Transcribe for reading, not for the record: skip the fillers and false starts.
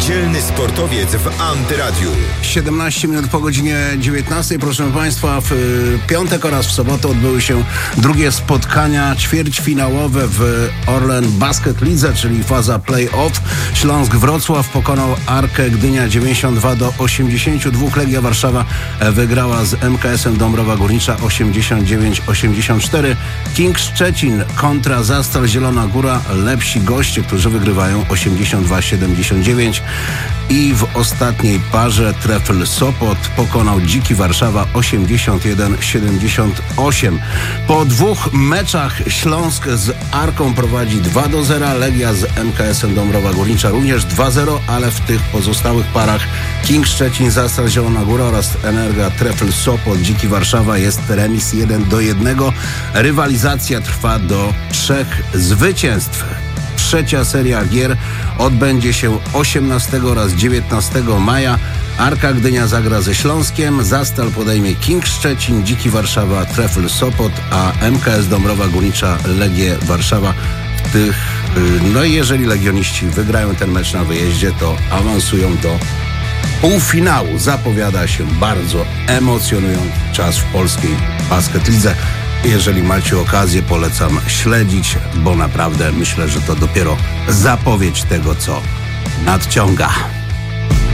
Niedzielny sportowiec w Antyradiu. 17 minut po godzinie 19. Proszę Państwa, w piątek oraz w sobotę odbyły się drugie spotkania ćwierćfinałowe w Orlen Basket Lidze, czyli faza play-off. Śląsk Wrocław pokonał Arkę Gdynia 92-82. Legia Warszawa wygrała z MKS-em Dąbrowa Górnicza 89-84. King Szczecin kontra Zastal Zielona Góra. Lepsi goście, którzy wygrywają 82-79. I w ostatniej parze Trefl Sopot pokonał Dziki Warszawa 81-78. Po dwóch meczach Śląsk z Arką prowadzi 2-0, Legia z MKS-em Dąbrowa Górnicza również 2-0, ale w tych pozostałych parach King Szczecin, Zastal Zielona Góra oraz Energa Trefl Sopot, Dziki Warszawa jest remis 1-1. Rywalizacja trwa do 3 zwycięstw. Trzecia seria gier odbędzie się 18 oraz 19 maja. Arka Gdynia zagra ze Śląskiem, Zastal podejmie King Szczecin, Dziki Warszawa, Trefl Sopot, a MKS Dąbrowa Górnicza, Legię Warszawa. No i jeżeli legioniści wygrają ten mecz na wyjeździe, to awansują do półfinału. Zapowiada się bardzo emocjonujący czas w polskiej basket lidze. Jeżeli macie okazję, polecam śledzić, bo naprawdę myślę, że to dopiero zapowiedź tego, co nadciąga.